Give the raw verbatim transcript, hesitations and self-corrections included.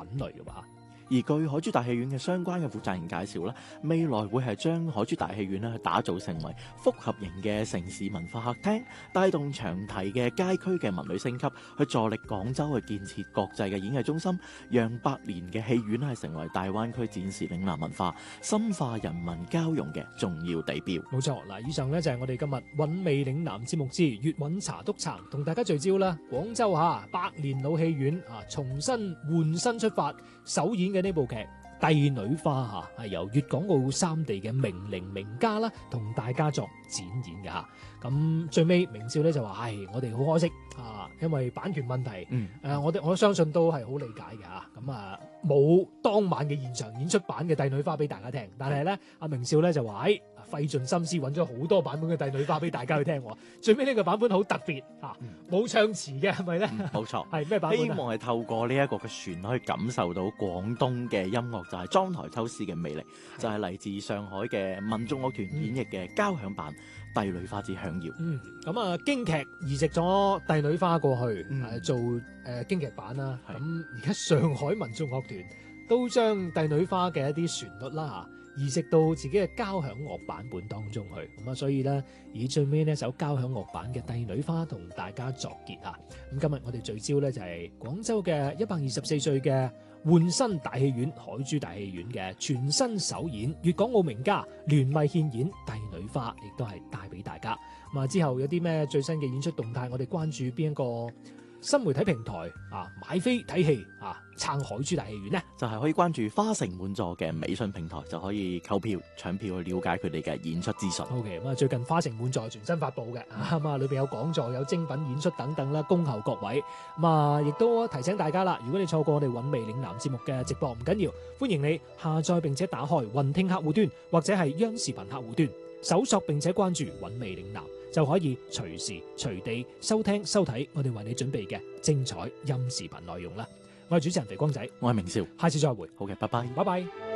類嘅喎。 而據海珠大戲院嘅相關嘅負責人介紹咧，未來會係將海珠大戲院咧去打造成為複合型嘅城市文化客廳，帶動長堤嘅街區嘅文旅升級，去助力廣州去建設國際嘅演藝中心，讓百年嘅戲院係成為大灣區展示嶺南文化、深化人民交融嘅重要地標。 冇錯，嗱，以上呢就係我哋今日韻味嶺南節目之粵韻茶督茶，同大家聚焦啦。廣州嚇百年老戲院啊，重新換新出發，首演嘅呢部劇《帝女花》嚇係由粵港澳三地嘅名伶名家啦，同大家作展演嘅嚇。咁最尾明少咧就話：唉，我哋好可惜啊，因為版權問題。 嗯， 誒、呃，我哋我相信都係好理解嘅嚇。咁啊，冇當晚嘅現場演出版嘅《帝女花》俾大家聽，但係咧，阿明少咧就話：唉，費盡心思揾咗好多版本嘅《帝女花》俾大家去聽。最尾呢個版本好特別嚇，冇、嗯、唱詞嘅係咪咧？冇錯，係咩版本？ 希望係透過呢一個嘅旋律去感受到廣東嘅音樂，就係裝台抽絲嘅魅力，就係、是、嚟自上海嘅民眾樂團演繹嘅交響版《帝女花之響耀》。 嗯，咁啊，京劇移植咗《帝女花》過去， 嗯呃、做誒、呃、京劇版啦。咁而家上海民眾樂團都將《帝女花》嘅一啲旋律啦嚇，移植到自己嘅交響樂版本當中去。咁啊，所以咧以最尾呢首交響樂版嘅《帝女花》同大家作結啊。咁今日我哋聚焦咧就係廣州嘅一百二十四歲嘅換新大戲院海珠大戲院嘅全新首演，粵港澳名家聯袂獻演《帝女花》，亦都係帶俾大家。咁啊，之後有啲咩最新嘅演出動態，我哋關注邊一個新媒體平台啊，買飛睇戲啊，撐海珠大戲院呢， 就係、是、可以關注花城滿座嘅微信平台，就可以購票搶票去了解佢哋嘅演出資訊。 OK， 咁啊，最近花城滿座全新發布嘅，咁啊，裏邊有講座、有精品演出等等啦，恭候各位。咁啊，亦都提醒大家啦，如果你錯過我哋韻味嶺南節目嘅直播，唔緊要，歡迎你下載並且打開雲聽客戶端或者係央視頻客戶端，搜索並且關注韻味嶺南，就可以隨時隨地收聽收睇我哋為你準備嘅精彩音視頻內容啦。我係主持人肥光仔， 我係明少， 下次再會。 好嘅，拜拜， 拜拜。